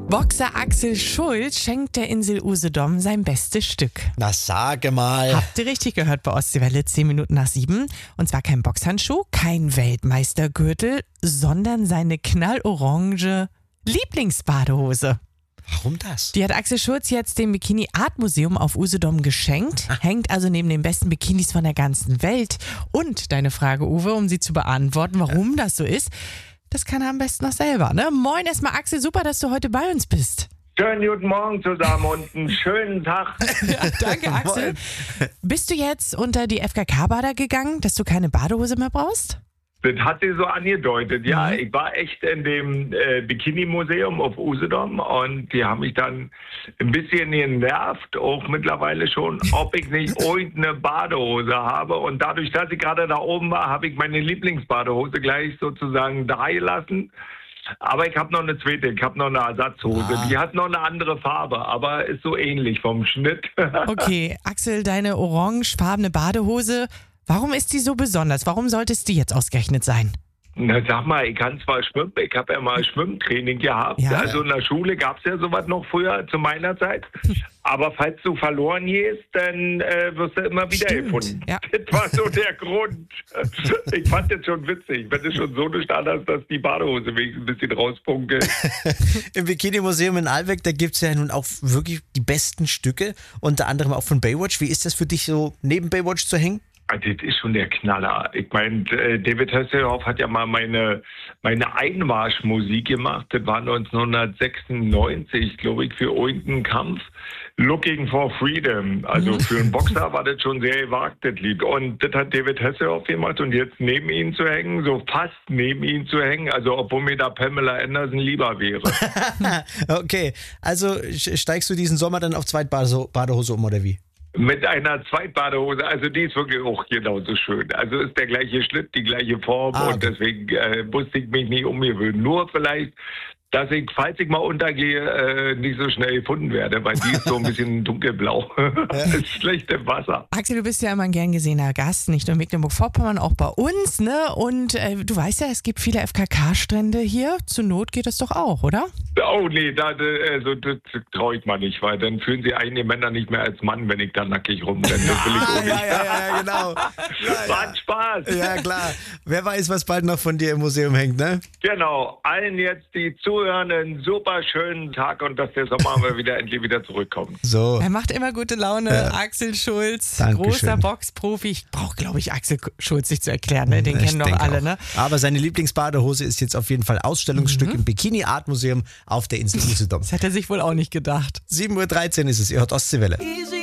Boxer Axel Schulz schenkt der Insel Usedom sein bestes Stück. Na, sage mal. Habt ihr richtig gehört bei Ostseewelle, 10 Minuten nach 7. Und zwar kein Boxhandschuh, kein Weltmeistergürtel, sondern seine knallorange Lieblingsbadehose. Warum das? Die hat Axel Schulz jetzt dem Bikini Art Museum auf Usedom geschenkt. Hängt also neben den besten Bikinis von der ganzen Welt. Und deine Frage, Uwe, um sie zu beantworten, warum das so ist, das kann er am besten noch selber, ne? Moin erstmal Axel, super, dass du heute bei uns bist. Schönen guten Morgen zusammen und einen schönen Tag. Ja, danke Axel. Bist du jetzt unter die FKK-Bader gegangen, dass du keine Badehose mehr brauchst? Das hat sie so angedeutet. Ja, ich war echt in dem Bikini-Museum auf Usedom und die haben mich dann ein bisschen genervt, auch mittlerweile schon, ob ich nicht irgendeine Badehose habe. Und dadurch, dass ich gerade da oben war, habe ich meine Lieblingsbadehose gleich sozusagen da gelassen. Aber ich habe noch eine zweite, ich habe noch eine Ersatzhose. Die hat noch eine andere Farbe, aber ist so ähnlich vom Schnitt. Okay, Axel, deine orangefarbene Badehose, warum ist die so besonders? Warum sollte es die jetzt ausgerechnet sein? Na sag mal, ich kann zwar schwimmen, ich habe ja mal Schwimmtraining gehabt. Ja. Also in der Schule gab es ja sowas noch früher zu meiner Zeit. Aber falls du verloren gehst, dann wirst du immer wieder gefunden. Ja. Das war so der Grund. Ich fand das schon witzig, wenn du schon so nicht anders, dass die Badehose wenigstens ein bisschen rauspunkelt. Im Bikini-Museum in Albeck, da gibt es ja nun auch wirklich die besten Stücke, unter anderem auch von Baywatch. Wie ist das für dich so, neben Baywatch zu hängen? Das ist schon der Knaller. Ich meine, David Hasselhoff hat ja mal meine Einmarschmusik gemacht. Das war 1996, glaube ich, für irgendeinen Kampf. Looking for Freedom. Also für einen Boxer war das schon sehr gewagt, das Lied. Und das hat David Hasselhoff gemacht. Und jetzt neben ihm zu hängen, so fast neben ihm zu hängen, also obwohl mir da Pamela Anderson lieber wäre. Okay, also steigst du diesen Sommer dann auf Zweitbadehose um oder wie? Mit einer Zweitbadehose, also die ist wirklich auch genauso schön. Also ist der gleiche Schnitt, die gleiche Form und deswegen musste ich mich nicht umgewöhnen. Nur vielleicht, dass ich, falls ich mal untergehe, nicht so schnell gefunden werde, weil die ist so ein bisschen dunkelblau. Das ist schlecht im Wasser. Axel, du bist ja immer ein gern gesehener Gast, nicht nur in Mecklenburg-Vorpommern, auch bei uns, ne? Und du weißt ja, es gibt viele FKK-Strände hier. Zur Not geht das doch auch, oder? Oh nee, das traue ich mal nicht, weil dann fühlen sich einige Männer nicht mehr als Mann, wenn ich da nackig rumrenne. Das will ich auch nicht. Ja, genau. War ein Spaß. Ja, klar. Wer weiß, was bald noch von dir im Museum hängt, ne? Genau. Allen jetzt, die zuhören, einen super schönen Tag und dass der Sommer mal endlich wieder zurückkommt. So. Er macht immer gute Laune. Axel Schulz, Dankeschön. Großer Boxprofi. Ich brauche, glaube ich, Axel Schulz nicht zu erklären, ne? Den kennen doch alle, ne? Aber seine Lieblingsbadehose ist jetzt auf jeden Fall Ausstellungsstück im Bikini Art Museum auf der Insel Usedom. Das hat er sich wohl auch nicht gedacht. 7:13 Uhr ist es, ihr hört Ostseewelle. Easy.